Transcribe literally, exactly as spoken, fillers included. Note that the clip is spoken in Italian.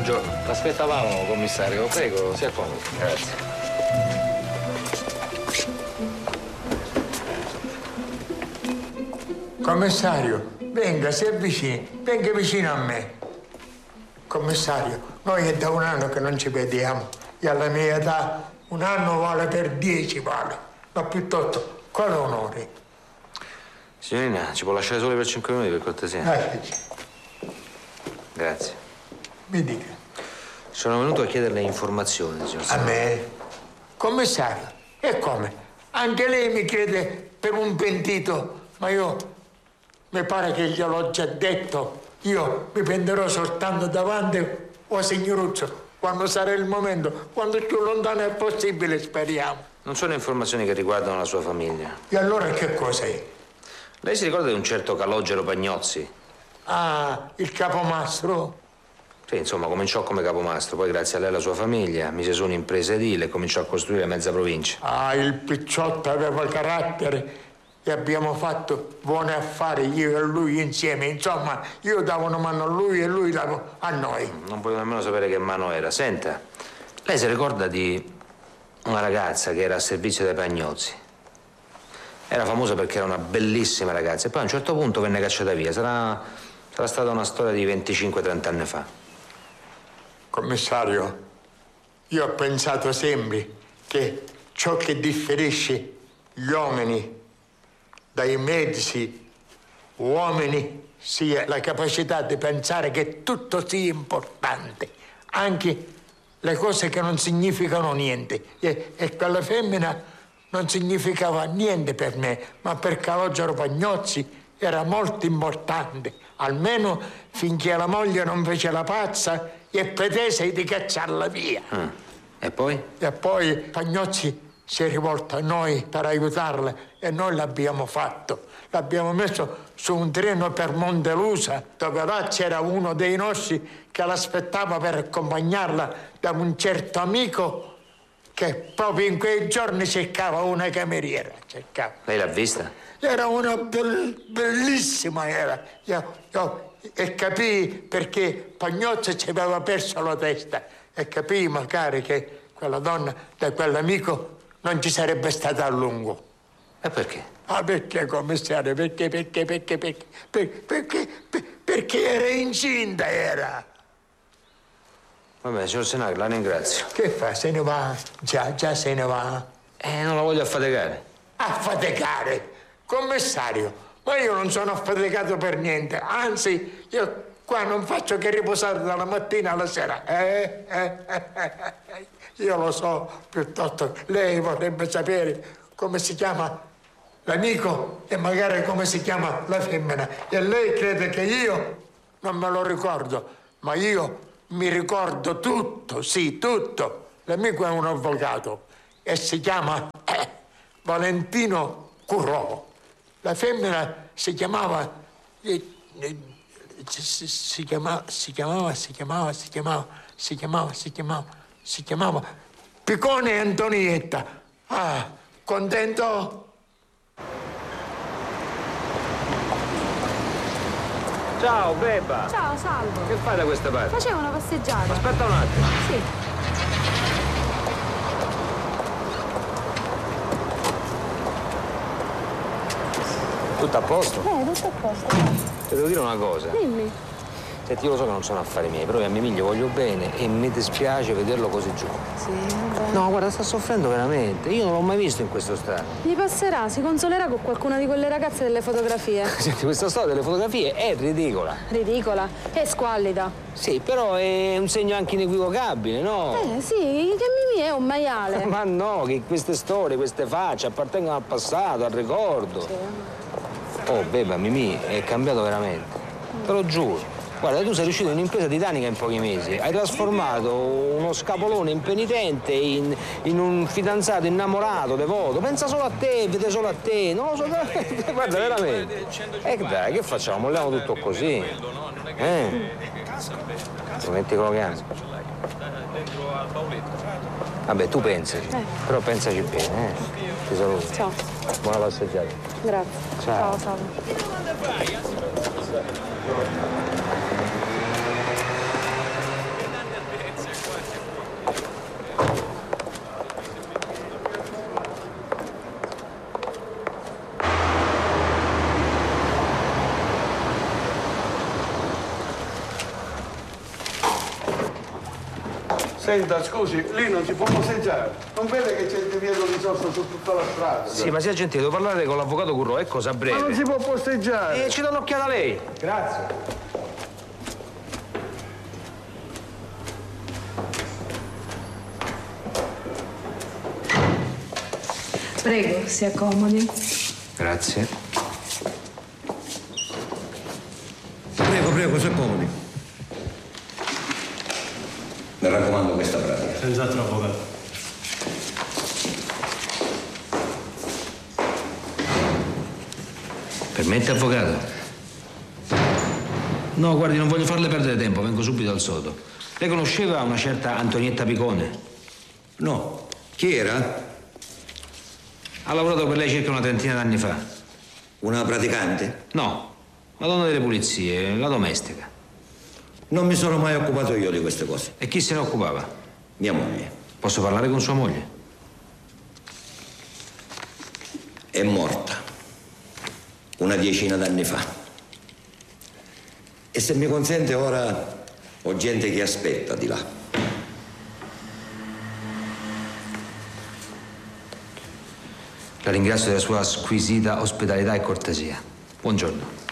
Buongiorno. L'aspettavamo, commissario. Prego, si accomodi. Grazie. Commissario, venga, si avvicini. Venga vicino a me. Commissario, noi è da un anno che non ci vediamo. E alla mia età un anno vale per dieci vale. Ma piuttosto, quale onore? Signorina, ci può lasciare solo per cinque minuti, per cortesia? Lasciaci. Grazie. Mi dica. Sono venuto a chiederle informazioni, signor A Senato. me? Commissario, e come? Anche lei mi chiede per un pentito, ma io mi pare che gliel'ho già detto. Io mi penderò soltanto davanti o signoruccio, quando sarà il momento, quando più lontano è possibile, speriamo. Non sono informazioni che riguardano la sua famiglia. E allora che cos'è? Lei si ricorda di un certo Calogero Pagnozzi? Ah, il capomastro? Sì, insomma, cominciò come capomastro, poi grazie a lei e alla sua famiglia mise su un'impresa edile e cominciò a costruire mezza provincia. Ah, il picciotto aveva carattere e abbiamo fatto buoni affari io e lui insieme. Insomma, io davo una mano a lui e lui dava a noi. Non voglio nemmeno sapere che mano era. Senta, lei si ricorda di una ragazza che era a servizio dei Pagnozzi? Era famosa perché era una bellissima ragazza e poi a un certo punto venne cacciata via. Sarà, sarà stata una storia di venticinque trenta anni fa. Commissario, io ho pensato sempre che ciò che differisce gli uomini dai mezzi uomini sia la capacità di pensare che tutto sia importante, anche le cose che non significano niente. E, e quella femmina non significava niente per me, ma per Calogero Pagnozzi era molto importante, almeno finché la moglie non fece la pazza e pretese di cacciarla via. Mm. E poi? E poi Pagnozzi si è rivolto a noi per aiutarla e noi l'abbiamo fatto. L'abbiamo messo su un treno per Montelusa, dove là c'era uno dei nostri che l'aspettava per accompagnarla da un certo amico che proprio in quei giorni cercava una cameriera. Cercava. Lei l'ha vista? Era una bell- bellissima, era. Io, io, e capii perché Pagnozzi ci aveva perso la testa. E capii magari che quella donna da quell'amico non ci sarebbe stata a lungo. E perché? Ah, perché, commissario? Perché, perché, perché, perché, perché, perché, perché, perché era incinta, era. Vabbè, signor Senato, la ringrazio. Che fa? Se ne va? Già, già se ne va? Eh, non la voglio affaticare. Affaticare? Commissario, ma io non sono affaticato per niente. Anzi, io qua non faccio che riposare dalla mattina alla sera. Eh, eh, eh, eh. Io lo so, piuttosto lei vorrebbe sapere come si chiama l'amico e magari come si chiama la femmina. E lei crede che io non me lo ricordo, ma io mi ricordo tutto, sì, tutto. L'amico è un avvocato e si chiama eh, Valentino Currò. La femmina si chiamava, eh, eh, si, si chiamava, si chiamava, si chiamava, si chiamava, si chiamava, si chiamava, si chiamava Piccone Antonietta. Ah, contento? Ciao, Beba. Ciao, Salvo. Che fai da questa parte? Facevo una passeggiata. Aspetta un attimo. Sì. Tutto a posto? Eh, tutto a posto. Ti devo dire una cosa. Dimmi. Senti, io lo so che non sono affari miei, però io a mio figlio voglio bene e mi dispiace vederlo così giù. Sì, vabbè. No, guarda, sta soffrendo veramente. Io non l'ho mai visto in questo stato. Gli passerà, si consolerà con qualcuna di quelle ragazze delle fotografie. Senti, questa storia delle fotografie è ridicola. Ridicola e squallida. Sì, però è un segno anche inequivocabile, no? Eh, sì, che Mimì è un maiale. Ma no, che queste storie, queste facce appartengono al passato, al ricordo. Sì. Oh, Beba, Mimì è cambiato veramente. Te lo giuro. Guarda, tu sei riuscito in un'impresa titanica in pochi mesi. Hai trasformato uno scapolone impenitente in, in un fidanzato innamorato, devoto. Pensa solo a te, vede solo a te. Non lo so, guarda, veramente. E eh, dai, che facciamo? Molliamo tutto così? Eh? Ti metti con lo chiamo? Vabbè, tu pensaci. Eh. Però pensaci bene, eh? Ti saluto. Ciao. Buona passeggiata. Grazie. Ciao. Ciao, Salvo. Senta, scusi, lì non si può posteggiare. Non vede che c'è il divieto di sosta su tutta la strada? Sì, ma sia gentile, devo parlare con l'avvocato Curro, è cosa breve. Ma non si può posteggiare. E ci do un'occhiata a lei. Grazie. Prego, si accomodi. Grazie. Prego, prego, si accomodi. Mi raccomando questa pratica. Senz'altro, avvocato. Permette, avvocato? No, guardi, non voglio farle perdere tempo, vengo subito al sodo. Lei conosceva una certa Antonietta Picone? No. Chi era? Ha lavorato per lei circa una trentina d'anni fa. Una praticante? No, la donna delle pulizie, la domestica. Non mi sono mai occupato io di queste cose. E chi se ne occupava? Mia moglie. Posso parlare con sua moglie? È morta. Una decina d'anni fa. E se mi consente ora ho gente che aspetta di là. La ringrazio della sua squisita ospitalità e cortesia. Buongiorno.